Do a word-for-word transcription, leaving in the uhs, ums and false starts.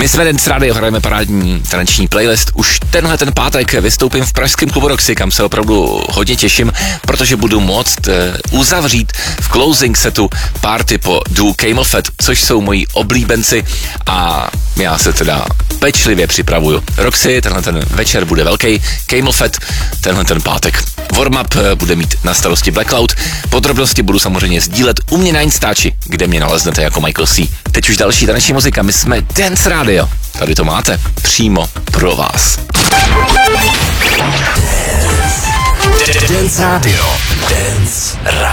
My jsme Dance Radio, hrajeme parádní taneční playlist. Už tenhle ten pátek vystoupím v pražském klubu Roxy, kam se opravdu hodně těším, protože budu moct uh, uzavřít v closing setu party po duo Camel Fat, což jsou moji oblíbenci a já se teda pečlivě připravuju. Roxy, tenhle ten večer bude velký, Camel Fat, tenhle ten pátek. Warm-up bude mít na starosti Black Cloud, podrobnosti budu samozřejmě sdílet u mě na Instači, kde mě naleznete jako Michael C. Teď už další taneční muzika, my jsme Dance Radio. Tady to máte, přímo pro vás. Dance Radio. Dance Radio.